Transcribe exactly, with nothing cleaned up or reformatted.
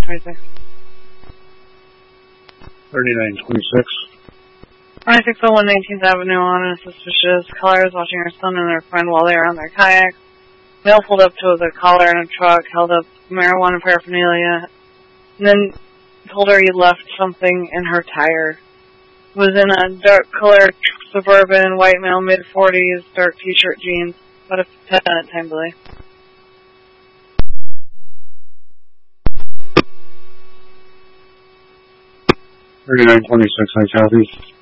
twenty-six. thirty-nine twenty-six. twenty-six oh one nineteenth Avenue on a suspicious caller is watching her son and their friend while they are on their kayaks. Male pulled up to the caller in a truck, held up marijuana paraphernalia, and then told her he left something in her tire. Was in a dark-colored suburban, white male, mid-forties, dark t-shirt, jeans. About a ten-minute time delay. thirty-nine twenty-six, hi, Kathy.